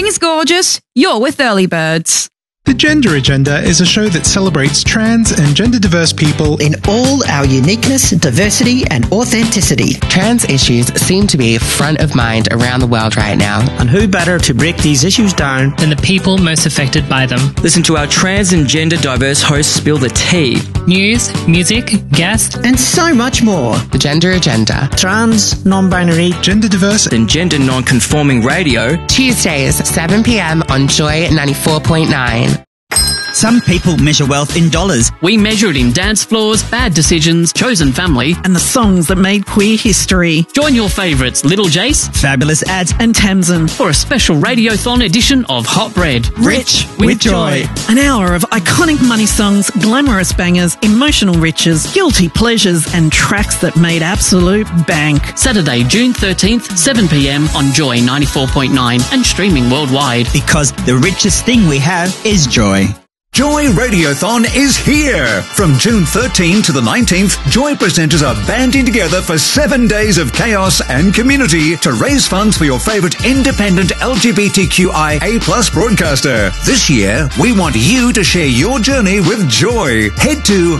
Everything's gorgeous. You're with Early Birds. The Gender Agenda is a show that celebrates trans and gender-diverse people in all our uniqueness, diversity and authenticity. Trans issues seem to be front of mind around the world right now. And who better to break these issues down than the people most affected by them? Listen to our trans and gender-diverse hosts spill the tea. News, music, guests, and so much more. The Gender Agenda. Trans, non-binary, gender-diverse and gender non-conforming radio. Tuesdays, 7 p.m. on Joy 94.9. Some people measure wealth in dollars. We measure it in dance floors, bad decisions, chosen family, and the songs that made queer history. Join your favourites, Little Jace, Fabulous Ads, and Tamsin for a special radiothon edition of Hot Bread. Rich with Joy. An hour of iconic money songs, glamorous bangers, emotional riches, guilty pleasures, and tracks that made absolute bank. Saturday, June 13th, 7 p.m. on Joy 94.9 and streaming worldwide. Because the richest thing we have is joy. Joy Radiothon is here! From June 13 to the 19th, Joy presenters are banding together for 7 days of chaos and community to raise funds for your favourite independent LGBTQIA+ broadcaster. This year, we want you to share your journey with Joy. Head to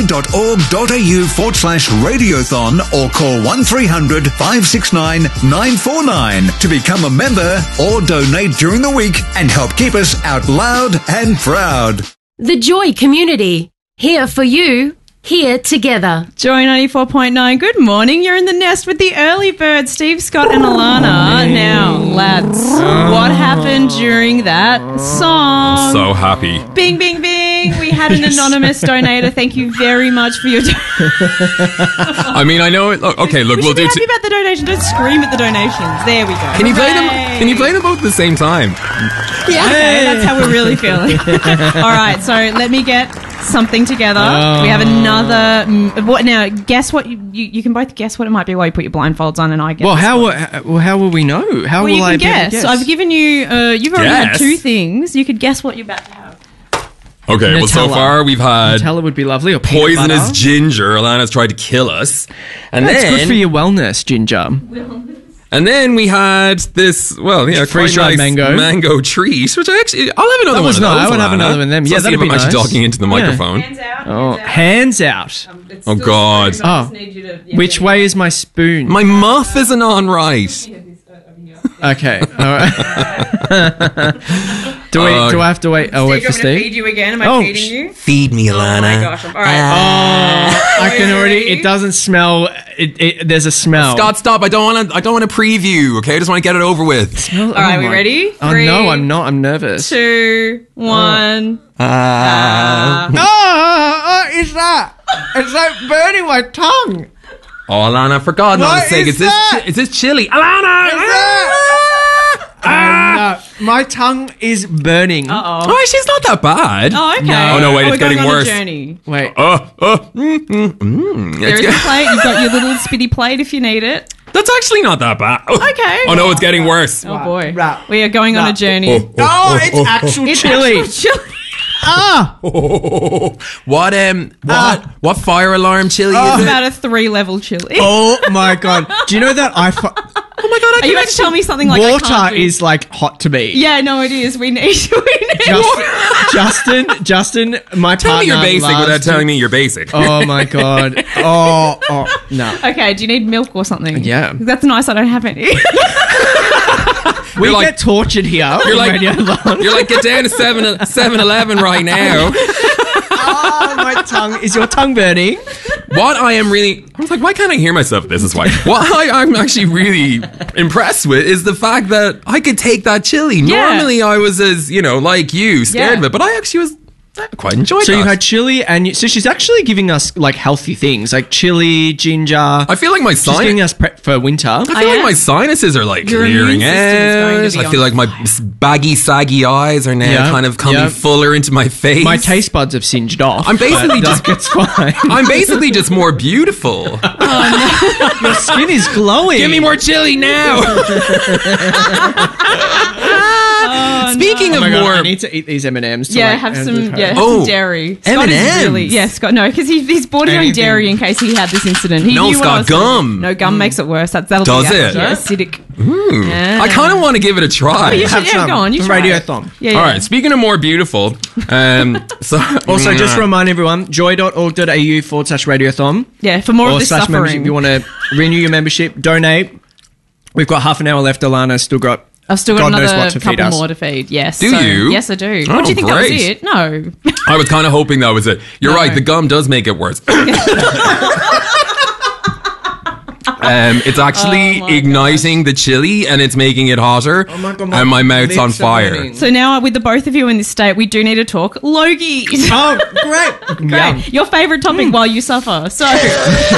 joy.org.au/radiothon or call 1300 569 949 to become a member or donate during the week and help keep us out loud and proud. The Joy community. Here for you. Here together. Joy 94.9. Good morning. You're in the nest with the early birds, Steve, Scott and Alana. Now, lads, what happened during that song? So happy. Bing, bing, bing. We had an anonymous donator. Thank you very much for your I mean, I know it. Okay, look, we'll do happy about the donation. Don't scream at the donations. There we go. Can you play them? Can you play them both at the same time? Yeah, okay, that's how we're really feeling. All right, so let me get something together. We have another. What now? Guess what? You can both guess what it might be while you put your blindfolds on, and I guess. Well, how will we know? How will I guess? So I've given you. You've already had two things. You could guess what you're about to have. Okay, Nutella. Well, so far we've had Nutella would be lovely, or poisonous ginger. Alana's tried to kill us, and that's then good for your wellness, ginger. And then we had this, freeze-dried mango treat, which I'll have another one of those. I would have another one of them. So yeah, that'd be nice. I'm actually talking into the microphone. Hands out. Oh, God. Which way is my spoon? My muff isn't on right. Okay. All right. Do I have to wait? Oh, wait for Steve. I'm going to feed you again. Am I feeding you? Feed me, Alana. Oh my gosh! All right. I can already. It doesn't smell. There's a smell. Scott, stop! I don't want to preview. Okay, I just want to get it over with. All right, we ready? Oh no, I'm not. I'm nervous. 2, 1. Is that? It's like burning my tongue. Oh, Alana, for God knows sake, is this chili? Alana! No, my tongue is burning. Uh-oh. Oh, she's not that bad. Oh, okay. No. Oh, no, wait, it's getting worse. Journey. Wait. There is a plate. You've got your little spitty plate if you need it. That's actually not that bad. Okay. Oh, no, it's getting worse. Oh, boy. We are going on a journey. It's actual chili. It's actual chili. What fire alarm chili is it? About a 3-level chili. Oh my God. Do you know that oh my God, are you about to tell me something like water is like hot to me. Yeah, no, it is. We need Justin, my tell partner. Tell me you're basic without telling me you're basic. Oh my God. Oh, no. Okay, do you need milk or something? Yeah. That's nice, I don't have any. We get tortured here. You're like, get down to 7-Eleven right now. Oh, my tongue. Is your tongue burning? What I was like, why can't I hear myself? This is why. What I'm actually really impressed with is the fact that I could take that chili. Yeah. Normally I was like you, scared of it, but I actually was... I quite enjoyed that. So you had chili, so she's actually giving us like healthy things, like chili, ginger. I feel like my She's giving us prep for winter. I feel like my sinuses are like clearing out. I feel like my baggy, saggy eyes are now kind of coming fuller into my face. My taste buds have singed off. I'm basically it's fine. I'm basically just more beautiful. Oh, no. Your skin is glowing. Give me more chili now. Speaking of more, I need to eat these M&Ms. To have some dairy. M&Ms. Scott, no, because he's bordering on dairy in case he had this incident. He knew what I was gum. No, gum makes it worse. That'll Does be it? acidic. Yeah. I kind of want to give it a try. You should, go on. You try Radiothon. All right. Speaking of more beautiful, also just remind everyone, joy.org.au/radiothon. Yeah, for more of this /membership. suffering. If you want to renew your membership, donate. We've got half an hour left. Alana's still got. I've still got God knows what another to feed couple us. more to feed. Yes. Do you? Yes, I do. Oh, What do you think great. that was it? No. I was kind of hoping that was it. You're right. The gum does make it worse. It's actually igniting the chili and it's making it hotter. Oh my God, and my mouth's on fire. burning. So now, with the both of you in this state, we do need to talk Logies. Oh, great. Great. Your favourite topic while you suffer. So, Sorry.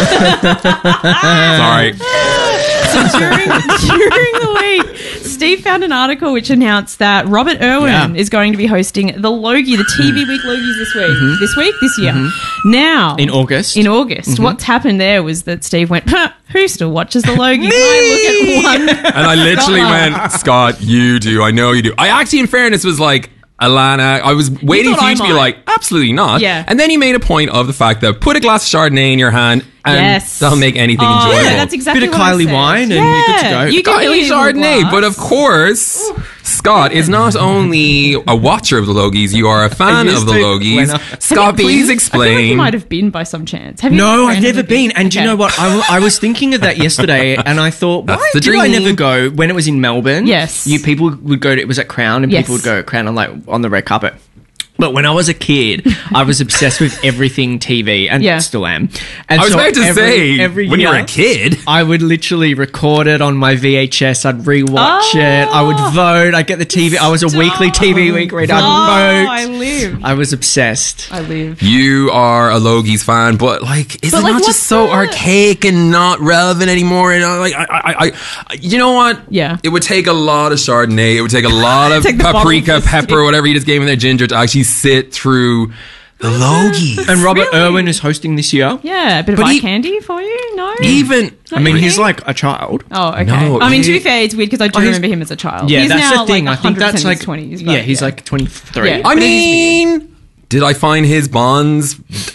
during the week, Steve found an article which announced that Robert Irwin is going to be hosting the Logie, the TV Week Logies this week. This year. Now. In August. What's happened there was that Steve went, who still watches the Logie? I look at one. And I literally went, Scott, you do. I know you do. I actually, in fairness, was like, Alana, I was waiting for you to be like, absolutely not. Yeah. And then you made a point of the fact that put a glass of Chardonnay in your hand and that'll make anything enjoyable. Yeah, that's exactly Bit of what I Kylie said. wine and you're good to go. You Kylie Chardonnay, but of course, Scott is not only a watcher of the Logies, you are a fan of the Logies. Scott, please I feel like you explain. might have been by some chance. Have you No, I've randomly never been. And do you know what? I was thinking of that yesterday, and I thought, why the did I dream. never go when it was in Melbourne? Yes. People would go to, it was at Crown, and Yes. people would go at Crown on the red carpet. But when I was a kid, I was obsessed with everything TV, and still am. And I was so about to say, every when you were year, a kid. I would literally record it on my VHS. I'd rewatch it. I would vote. I'd get the TV. I was a weekly TV week reader. I'd vote. I live. I was obsessed. I live. You are a Logies fan, but like, is it not just so archaic and not relevant anymore? And I you know what? Yeah. It would take a lot of Chardonnay. It would take a lot of Take the paprika, bottle of pepper, whatever you just gave in there, ginger, to actually sit through the Logies. And Robert Irwin is hosting this year. Yeah, a bit of But eye candy for you? No? Even, I mean, he's like a child. Oh, okay. No, I mean, to be fair, it's weird because I do he's- remember him as a child. Yeah, he's that's now the thing. Like I think 100% that's in like his 20s. Yeah, he's like 23. Yeah. I mean, did I find his bonds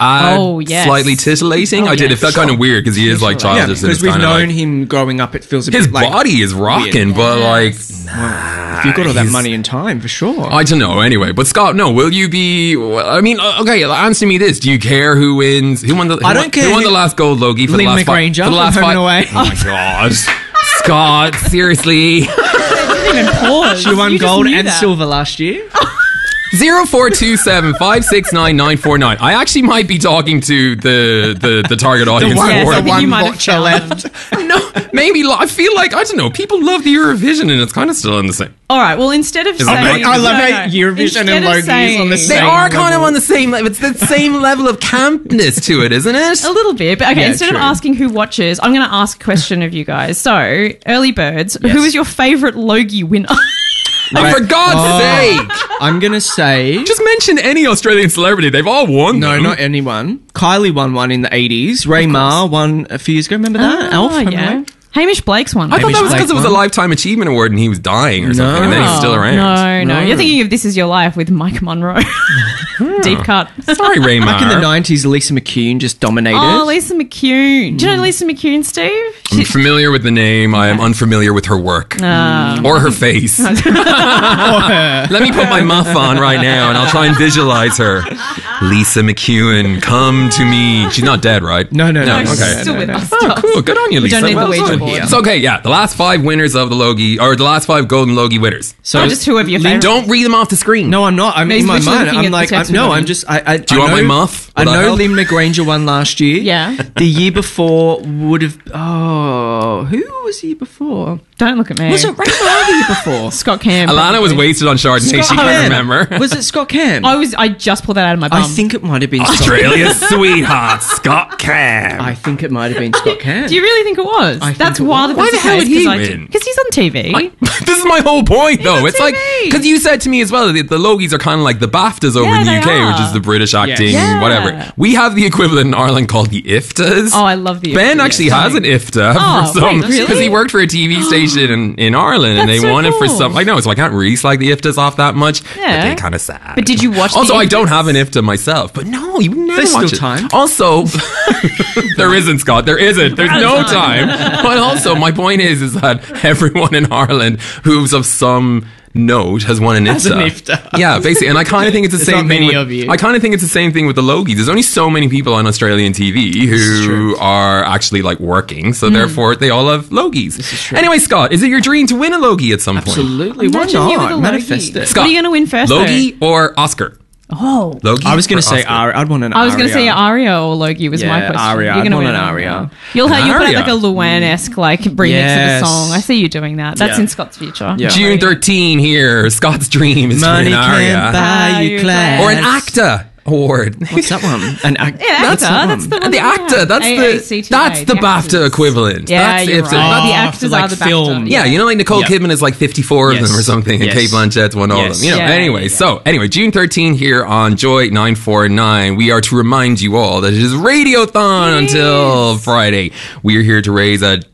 slightly tittillating? I did. It felt kind of weird because he is like Yeah, childish. because we've known him growing up. It feels a his bit like body is rocking, weird. but like, if you've got all that he's- money and time, for sure. I don't know. Anyway, but Scott, no, will you be? I mean, okay, answer me this: do you care who wins? Who won the? I don't care Who won who- the last gold Logie for Lynn the last McGranger for the last from Home five? and Away. Oh my god, Scott, seriously. Didn't even pause. She won You just gold knew and that. silver last year. 0427 569 949. I actually might be talking to the target audience. one- Yes, for I it. think you might have watcher found left. them. No, maybe I feel like I don't know. People love the Eurovision, and it's kind of still in the same. All right, well, instead of Is that saying... right? I love No, how no. Eurovision Instead and of Logie is on the saying- They same are kind of level. on the same level. It's the same level of campness to it, isn't it? A little bit, but okay, Yeah, instead true. of asking who watches, I'm going to ask a question of you guys. So, early birds, who is your favourite Logie winner? Oh, for God's sake! I'm going to say... Just mention any Australian celebrity. They've all won. No, them. not anyone. Kylie won one in the 80s. Ray Ma won a few years ago. Remember that? Elf? Remember yeah. that? Hamish Blake's one. I thought Hamish that was because it was a Blake won. Lifetime Achievement Award and he was dying or something, and then he's still around. No. You're thinking of This Is Your Life with Mike Monroe. Deep cut. Sorry, Ray Back in the Mar. 90s, Lisa McCune just dominated. Oh, Lisa McCune. Do you know Lisa McCune, Steve? I'm familiar with the name. I am unfamiliar with her work or her face. Let me put my muff on right now, and I'll try and visualize her. Lisa McCune, come to me. She's not dead, right? No. Okay. She's still with us. Oh, cool. Good on you, We Lisa. don't need the Well Ouija done. board. It's okay, yeah. The last 5 winners of the Logie, or the last 5 golden Logie winners. So just whoever your favourite. Don't read them off the screen. No, I'm not. I'm No, he's in my literally mind. looking I'm at the like, text no, with I'm him. just. Do you want my muff? I Will that know help? Lynn McGranger won last year. Yeah. The year before would have. Oh, who was the year before? Don't look at me. Was it Ray Ma the year before? Scott Cam? Alana was probably. wasted on Chardonnay. She can't remember. Was it Scott Cam? I just pulled that out of my bum. I think it might have been Australia's sweetheart, Scott Cam. I think it might have been Scott Cam. Do you really think it was? I think That's it wild. was. Why the hell would he win? Because he's on TV. This is my whole point, though. on It's like, TV. because you said to me as well, the Logies are kind of like the BAFTAs over Yeah, in the they UK, are. which is the British acting, Yeah. whatever. We have the equivalent in Ireland called the IFTAs. Oh, I love the Ben IFTA, actually yeah. has an IFTA Oh, for some, wait, really? because he worked for a TV station station in Ireland, and they That's so won it for cool. some. I know, so I can't really slag the IFTAs off that much. Yeah. But they're kind of sad. But did you watch? Also, the I don't IFTAs? have an IFTA myself, but no, you never There's watch still it. time. Also, there isn't, Scott. There isn't. There's no time. But also, my point is that everyone in Ireland who's of some note has won an Has an IFTA. IFTA. Yeah, basically, and I kind of think it's the There's same not thing. many With, of you. I kind of think it's the same thing with the Logies. There's only so many people on Australian TV who are actually like working, so therefore they all have Logies. This is true. Anyway, Scott, is it your dream to win a Logie at some point? Absolutely. Why Imagine you with a not? Logie. Manifest it. Scott, What are you going to win first? Logie or Oscar? Oh, Logie. I was going or to say Oscar? Aria. I'd want an I was going to say Aria. Aria or Logie was my Yeah, question. Aria. You're I'd gonna want win an an Aria. You'll put Aria. like a Luan-esque like remix Yes. of a song. I see you doing that. That's Yeah. in Scott's future. Yeah. June 13 here. Scott's dream is Money to win an Aria. can't buy you class. Or an ACTA award. What's that one? An Yeah, That's ACTA. That's the one. The ACTA. That's the BAFTA equivalent. Yeah, that's you're if- right. The for ACTAs like are the film. BAFTA. Yeah, you know, like Nicole Yeah. Kidman is like 54 of Yes. them or something, and Yes. Kate Blanchett's won all of Yes. them. You know, Yeah, anyway, yeah. so June 13 here on Joy 949, we are to remind you all that it is Radiothon until Friday. We are here to raise a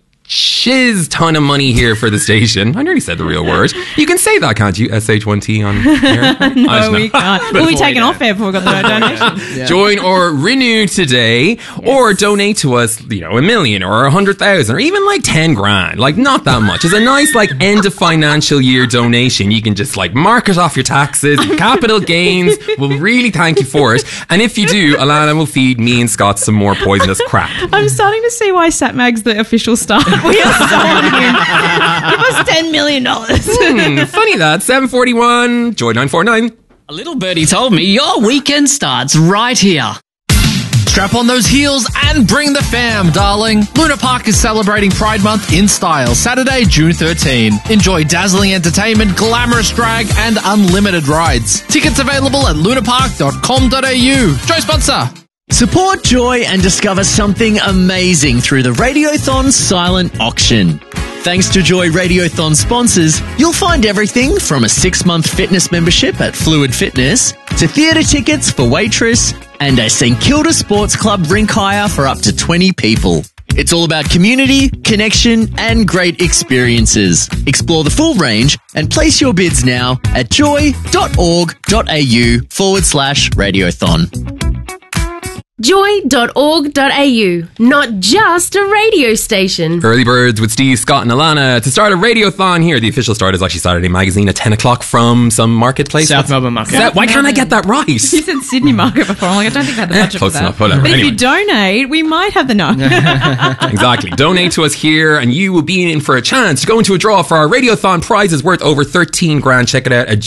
shiz ton of money here for the station. I nearly said the real word. You can say that, can't you? SH1T on air? No, we can't. We'll be taken off air before we got the donation. Join or renew today, or donate to us, you know, $1 million or 100,000 or even like 10 grand. Like, not that much. It's a nice, like, end of financial year donation. You can just, like, mark it off your taxes. Capital gains. We'll really thank you for it. And if you do, Alana will feed me and Scott some more poisonous crap. I'm starting to see why Satmag's the official star. We are so on him. Give us $10 million. Funny that. 741, Joy 949. A little birdie told me your weekend starts right here. Strap on those heels and bring the fam, darling. Luna Park is celebrating Pride Month in style. Saturday, June 13. Enjoy dazzling entertainment, glamorous drag, and unlimited rides. Tickets available at lunapark.com.au. Joy sponsor. Support Joy and discover something amazing through the Radiothon silent auction. Thanks to Joy Radiothon sponsors, you'll find everything from a 6-month fitness membership at Fluid Fitness to theatre tickets for Waitress and a St Kilda Sports Club rink hire for up to 20 people. It's all about community, connection, and great experiences. Explore the full range and place your bids now at joy.org.au/Radiothon. Joy.org.au, not just a radio station. Early Birds with Steve, Scott, and Alana to start a Radiothon here. The official start is actually Saturday Magazine at 10 o'clock from some marketplace. South Melbourne Market. Why can't I get that right? You said Sydney Market before. I'm like, I don't think I had the budget Close for that. enough, whatever. But Anyway. if you donate, we might have the knock. Exactly. Donate to us here and you will be in for a chance to go into a draw for our Radiothon prizes worth over 13 grand. Check it out at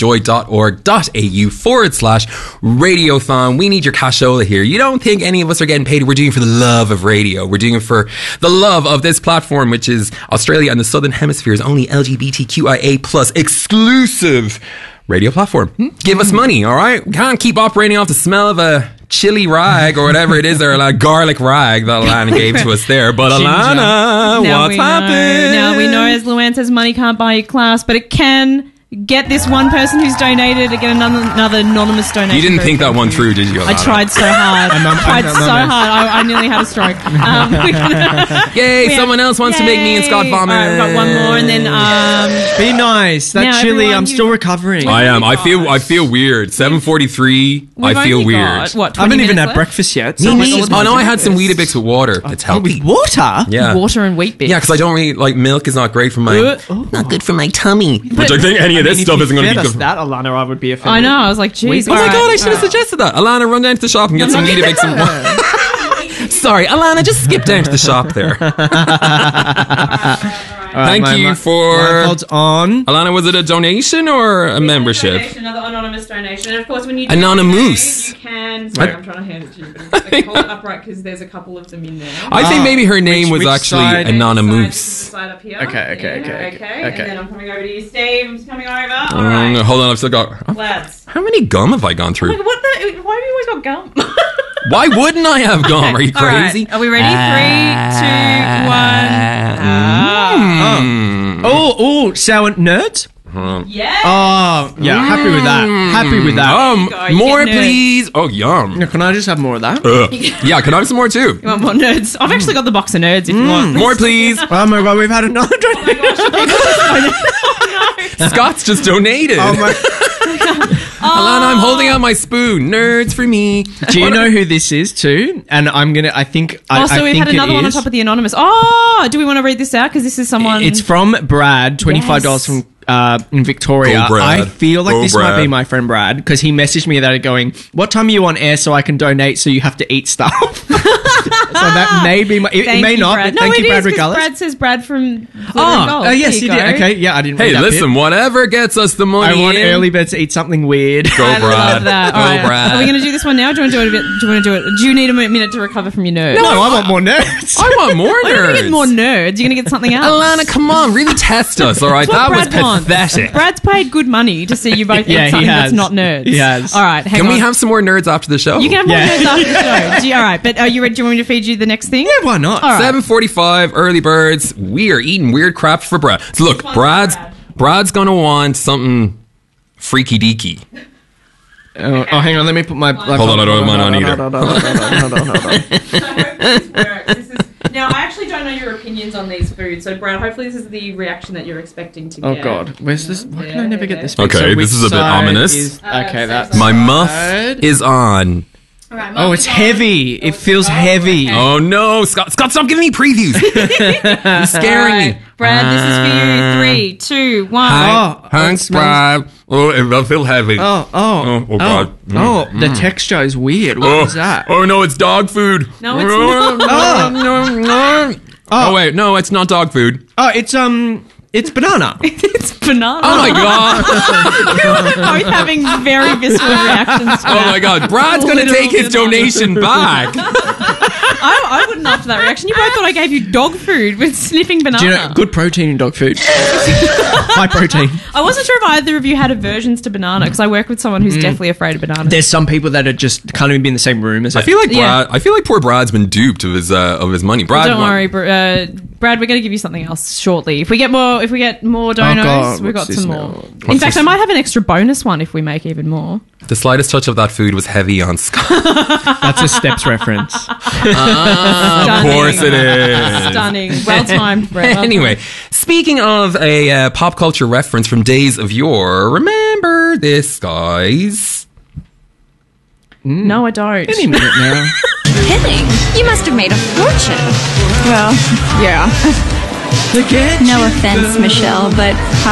joy.org.au/Radiothon. We need your cashola here. You don't think any of us are getting paid. We're doing it for the love of radio. We're doing it for the love of this platform, which is Australia and the Southern Hemisphere's only LGBTQIA plus exclusive radio platform. Give us money, all right? We can't keep operating off the smell of a chili rag or whatever it is there, like garlic rag that Alana gave to us there. But Alana, Now what's we know. happened? Now we know, as Luann says, money can't buy you class, but it can get this one person who's donated to get another anonymous donation. You didn't think that one through, did you, Alana? I tried so hard. I nearly had a stroke. Yay, someone else wants to make me and Scott vomit. I've got one more, and then Be nice. That Now, chili, everyone, I'm still recovering. I am. I feel weird. 7:43. I feel only weird. got, what, I 20 haven't even minutes had left? breakfast yet. Me so neither. Oh no, I had some Weetabix with water. It's healthy. Water? Yeah. Water and wheat bix. Yeah, because I don't really like milk. Is not great for my. Not good for my tummy. Which I think any of this stuff isn't going to be good. That, Alana, I would be offended. I know. I was like, geez. Oh my god, I should have suggested that. Alana, run down to the shop and get some Weetabix and water. Sorry, Alana, just skip down to the shop there. Thank you for. Blindfolds on. Alana, was it a donation or a membership? Another anonymous donation. And of course, when you Anonymous. you can. Sorry, I'm trying to hand it to you. But I can hold it upright because there's a couple of them in there. I think maybe her name was which actually side? Anonymous. Side up here. Okay. And then I'm coming over to you, Steve. I'm coming over. All right, No, hold on, I've still got. lads. How many gum have I gone through? Like, what the? Why have you always got gum? Why wouldn't I have gum? Are you All right. crazy? Are we ready? 3, 2, 1. Oh, sour nerds. Yeah. Oh, yeah. Happy with that. Happy with that. More, please. Oh, yum. Can I just have more of that? Yeah, can I have some more too? You want more nerds? I've actually got the box of nerds if you want. More, please. Oh my god, we've had another donation. Scott's just donated. Oh my. Alana, I'm holding out my spoon. Nerds for me. Do you know who this is too? And I think so we've had another one on top of the anonymous. Oh, do we want to read this out? Because this is someone... It's from Brad, $25 from in Victoria. Go, Brad. I feel like Go, this Brad. might be my friend Brad, because he messaged me that going, what time are you on air so I can donate so you have to eat stuff? So that may be it may not, Brad. but thank you, Brad, regardless. Brad says Brad from Glitter and Gold. Yes, you did. Okay, yeah, I didn't read Hey, that listen, bit. whatever gets us the money. I want in. early birds to eat something weird. Go, Brad. I love that. Go, All right. Brad. Are we going to do this one now? Do you want to do it a bit? Do you want to do it? Do you need a minute to recover from your nerds? No, I want more nerds. I want more You're going to nerds. get more nerds. You're going to get something else. Alana, come on, really test us, all right? That's That what was Brad wants. pathetic. Brad's paid good money to see you both Yeah, eat he something has. that's not nerds. He has. All right, hang Can on. we have some more nerds after the show? You can have more nerds after the show. All right, but are you ready? Do you want me to feed you the next thing? Yeah, why not? All right. 7:45, early birds. We are eating weird crap for Brad. So look, Brad's gonna want something freaky deaky. Oh, hang on, let me put my... Hold on, I don't have mine on either. Now, I actually don't know your opinions on these foods, so Brad, hopefully this is the reaction that you're expecting to Oh get. god, where's this? Why can I never get this? Okay, So this which is a bit side ominous. Okay, that's My muff side. is on. Right, Oh, it's heavy. It feels heavy. Oh no, Scott, stop giving me previews. You're scaring me. Brad, this is for you. 3, 2, 1. Oh, Thanks, Brad. Oh, it feels heavy. Oh God. The texture is weird. What was that? Oh no, it's dog food. No, it's not. Oh wait, no, it's not dog food. Oh, it's banana. It's banana. Oh my god. We're both having very visceral reactions to Oh that. my god, Brad's gonna Literal take his banana. donation back. I wouldn't after that reaction. You both thought I gave you dog food with sniffing banana. Do you know, good protein in dog food. High protein. I wasn't sure if either of you had aversions to banana because I work with someone who's definitely afraid of bananas. There's some people that are just can't even be in the same room as I it. feel like I feel like poor Brad's been duped of his money. Brad, Don't worry, Brad. We're going to give you something else shortly. If we get more donos, God, we've got what's some this more. now? In fact, I might have an extra bonus one if we make even more. The slightest touch of that food was heavy on Scott. That's a Steps reference. Of course it is. Stunning. Well timed, Brett. Well Anyway, speaking of a pop culture reference from days of yore, remember this, guys? timed. No, I don't. Any minute now. Kidding. You must have made a fortune. Well, yeah. No offense, Michelle, but